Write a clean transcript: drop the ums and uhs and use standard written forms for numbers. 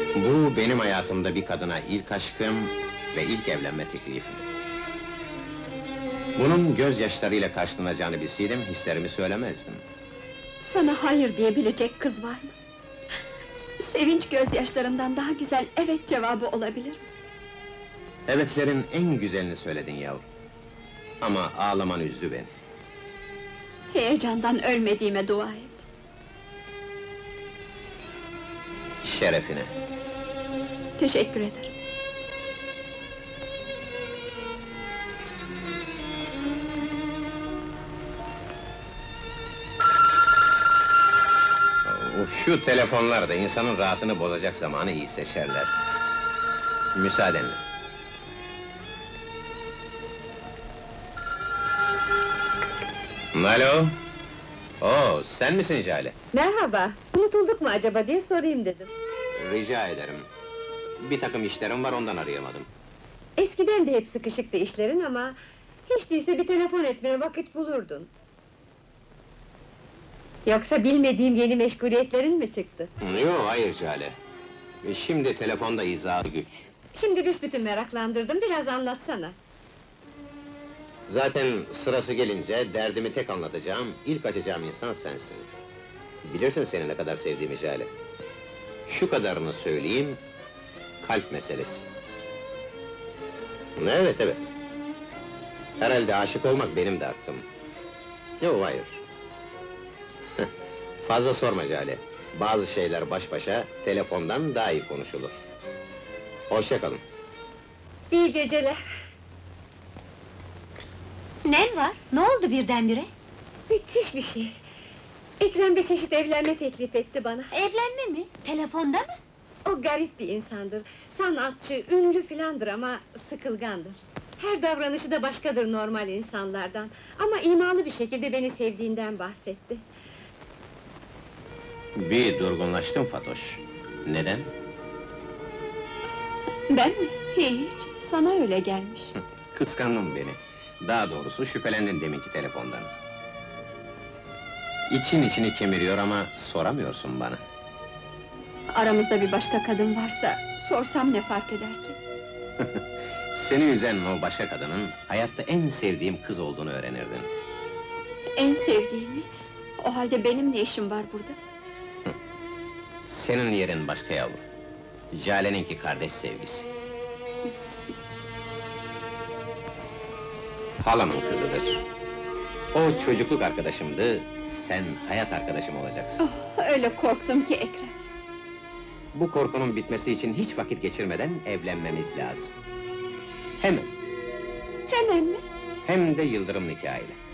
Bu benim hayatımda bir kadına ilk aşkım ve ilk evlenme teklifim. Bunun gözyaşlarıyla karşılanacağını bilseydim, hislerimi söylemezdim. Sana hayır diyebilecek kız var mı? Sevinç gözyaşlarından daha güzel evet cevabı olabilir mi? Evetlerin en güzelini söyledin yavrum. Ama ağlaman üzdü beni. Heyecandan ölmediğime dua et. Şerefine. Teşekkür ederim. Şu telefonlar da insanın rahatını bozacak zamanı iyi seçerler. Müsaadenle. Alo? Oo, sen misin Jale? Merhaba, unutulduk mu acaba diye sorayım dedim. Rica ederim. Bir takım işlerim var, ondan arayamadım. Eskiden de hep sıkışıktı işlerin ama... ...hiç değilse bir telefon etmeye vakit bulurdun. Yoksa bilmediğim yeni meşguliyetlerin mi çıktı? Yok, hayır Jale. Şimdi telefonda izahı güç. Şimdi büsbütün meraklandırdım, biraz anlatsana. Zaten sırası gelince derdimi tek anlatacağım, ilk açacağım insan sensin. Bilirsin seni ne kadar sevdiğimi Jale. Şu kadarını söyleyeyim, kalp meselesi. Evet, evet. Herhalde aşık olmak benim de hakkım. Yok, hayır. Fazla sorma Jale. Bazı şeyler baş başa, telefondan daha iyi konuşulur. Hoşça kalın. İyi geceler. Ne var? Ne oldu birdenbire? Müthiş bir şey. Ekrem bir çeşit evlenme teklif etti bana. Evlenme mi? Telefonda mı? O garip bir insandır. Sanatçı, ünlü filandır ama sıkılgandır. Her davranışı da başkadır normal insanlardan. Ama imalı bir şekilde beni sevdiğinden bahsetti. Bir durgunlaştım Fatoş. Neden? Ben mi? Hiç, sana öyle gelmiş. Kıskandın beni. Daha doğrusu şüphelendin deminki telefondan. İçin içini kemiriyor ama soramıyorsun bana. Aramızda bir başka kadın varsa, sorsam ne fark eder ki? Seni üzen o başka kadının, hayatta en sevdiğim kız olduğunu öğrenirdin. En sevdiğimi? O halde benim ne işim var burada? Senin yerin başka yavrum. Jale'ninki kardeş sevgisi. Halamın kızıdır. O çocukluk arkadaşımdı, sen hayat arkadaşım olacaksın. Oh, öyle korktum ki Ekrem. Bu korkunun bitmesi için hiç vakit geçirmeden evlenmemiz lazım. Hemen, Hemen mi? hem de yıldırım nikahıyla.